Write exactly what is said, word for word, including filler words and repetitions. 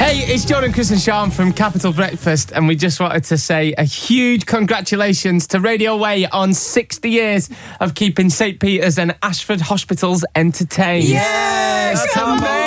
Hey, it's Jordan, Chris and Sean from Capital Breakfast, and we just wanted to say a huge congratulations to Radio Way on sixty years of keeping St Peter's and Ashford hospitals entertained. Yes! That's amazing!